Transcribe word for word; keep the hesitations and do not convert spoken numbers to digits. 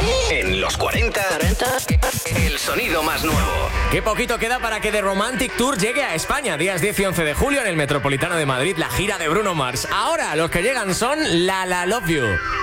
En los cuarenta, el sonido más nuevo. Qué poquito queda para que The Romantic Tour llegue a España. Días diez y once de julio en el Metropolitano de Madrid, la gira de Bruno Mars. Ahora los que llegan son La La Love You.